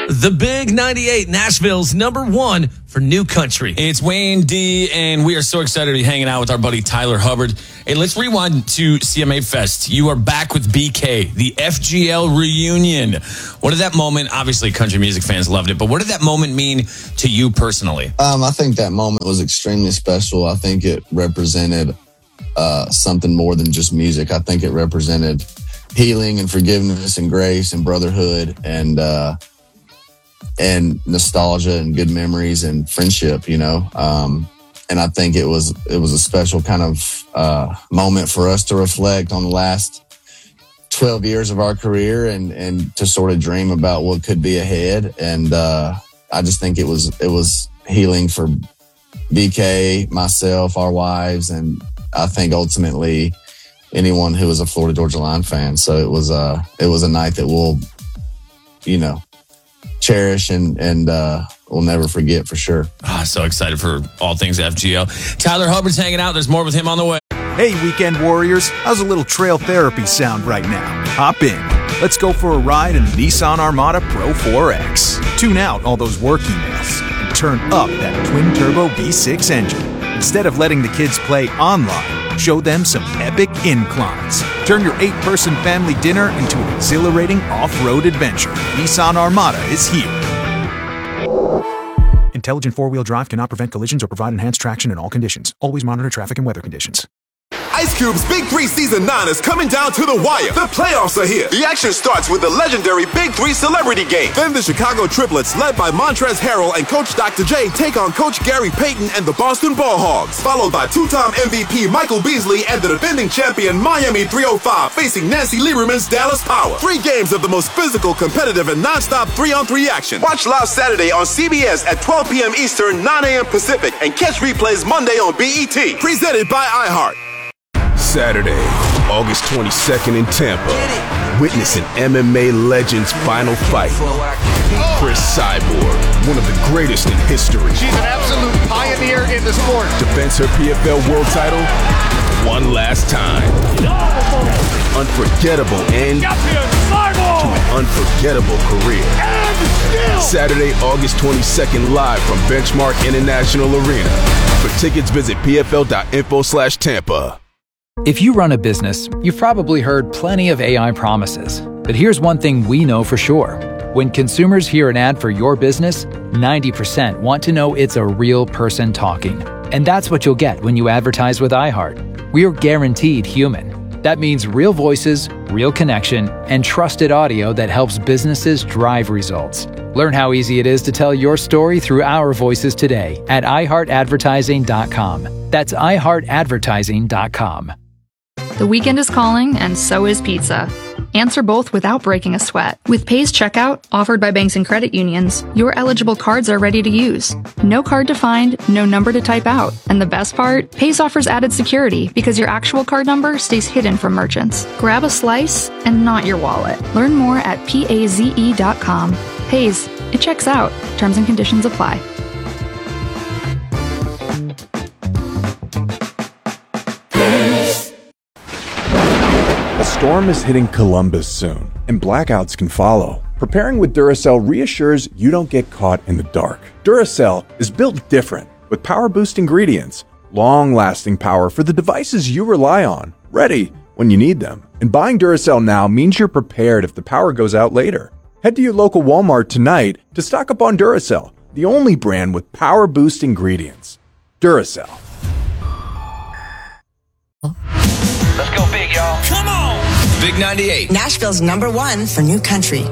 The Big 98, Nashville's number one for new country. It's Wayne D, and we are so excited to be hanging out with our buddy Tyler Hubbard. Hey, let's rewind to CMA Fest. You are back with BK, the FGL reunion. What did that moment, obviously country music fans loved it, but what did that moment mean to you personally? I think that moment was extremely special. I think it represented something more than just music. I think it represented healing and forgiveness and grace and brotherhood and nostalgia and good memories and friendship, you know. And I think it was a special kind of moment for us to reflect on the last 12 years of our career and to sort of dream about what could be ahead. And I just think it was healing for BK, myself, our wives, and I think ultimately anyone who was a Florida Georgia Line fan. So it was a night that we'll, you know, cherish and we'll never forget for sure. So excited for all things FGL. Tyler Hubbard's hanging out. There's more with him on the way. Hey, weekend warriors. How's a little trail therapy sound right now? Hop in. Let's go for a ride in the Nissan Armada Pro 4X. Tune out all those work emails and turn up that twin-turbo V6 engine. Instead of letting the kids play online, show them some epic inclines. Turn your 8-person family dinner into an exhilarating off-road adventure. Nissan Armada is here. Intelligent four-wheel drive cannot prevent collisions or provide enhanced traction in all conditions. Always monitor traffic and weather conditions. Ice Cube's Big 3 Season 9 is coming down to the wire. The playoffs are here. The action starts with the legendary Big 3 Celebrity Game. Then the Chicago Triplets, led by Montrezl Harrell and Coach Dr. J, take on Coach Gary Payton and the Boston Ball Hogs. Followed by two-time MVP Michael Beasley and the defending champion Miami 305 facing Nancy Lieberman's Dallas Power. 3 games of the most physical, competitive, and non-stop 3-on-3 action. Watch live Saturday on CBS at 12 p.m. Eastern, 9 a.m. Pacific, and catch replays Monday on BET. Presented by iHeart. Saturday, August 22nd in Tampa. Witness an MMA legend's final fight. Chris Cyborg, one of the greatest in history. She's an absolute pioneer in the sport. Defends her PFL world title one last time. Unforgettable end to an unforgettable career. Saturday, August 22nd, live from Benchmark International Arena. For tickets, visit pfl.info/Tampa. If you run a business, you've probably heard plenty of AI promises. But here's one thing we know for sure. When consumers hear an ad for your business, 90% want to know it's a real person talking. And that's what you'll get when you advertise with iHeart. We're guaranteed human. That means real voices, real connection, and trusted audio that helps businesses drive results. Learn how easy it is to tell your story through our voices today at iHeartAdvertising.com. That's iHeartAdvertising.com. The weekend is calling, and so is pizza. Answer both without breaking a sweat. With Paze Checkout, offered by banks and credit unions, your eligible cards are ready to use. No card to find, no number to type out. And the best part? Paze offers added security because your actual card number stays hidden from merchants. Grab a slice and not your wallet. Learn more at paze.com. Paze, it checks out. Terms and conditions apply. A storm is hitting Columbus soon, and blackouts can follow. Preparing with Duracell reassures you don't get caught in the dark. Duracell is built different, with power-boost ingredients, long-lasting power for the devices you rely on, ready when you need them. And buying Duracell now means you're prepared if the power goes out later. Head to your local Walmart tonight to stock up on Duracell, the only brand with power-boost ingredients. Duracell. Let's go big, y'all. Come on! Big 98. Nashville's #1 for new country.